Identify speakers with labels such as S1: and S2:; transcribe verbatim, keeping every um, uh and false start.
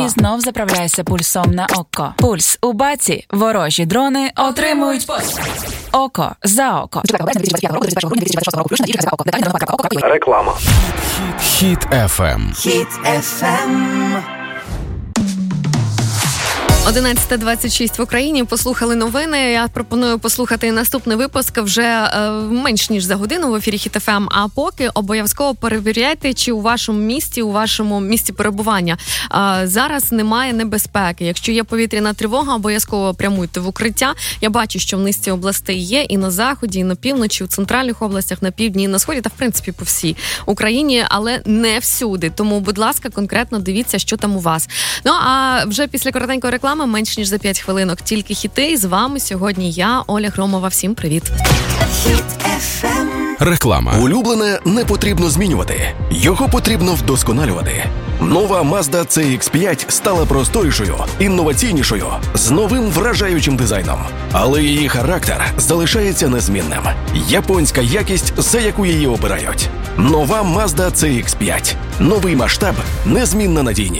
S1: І знов заправляйся пульсом на око. Пульс у баці. Ворожі дрони отримують послуги. Око за око.
S2: Реклама.
S3: Хіт еф ем.
S4: Хіт еф ем.
S5: одинадцята двадцять шість в Україні. Послухали новини. Я пропоную послухати наступний випуск вже е, менш ніж за годину в ефірі Хіт еф ем. А поки обов'язково перевіряйте, чи у вашому місті, у вашому місті перебування е, зараз немає небезпеки. Якщо є повітряна тривога, обов'язково прямуйте в укриття. Я бачу, що в низці областей є і на заході, і на півночі, у центральних областях, на півдні, і на сході, та в принципі по всій Україні, але не всюди. Тому, будь ласка, конкретно дивіться, що там у вас. Ну, а вже після коротенької реклами менш ніж за п'ять хвилинок. Тільки хіти. З вами сьогодні я, Оля Громова. Всім привіт.
S3: Реклама.
S2: Улюблене не потрібно змінювати. Його потрібно вдосконалювати. Нова Mazda ці ікс п'ять стала просторішою, інноваційнішою, з новим вражаючим дизайном. Але її характер залишається незмінним. Японська якість, за яку її обирають. Нова Mazda ці ікс п'ять. Новий масштаб, незмінна надійність.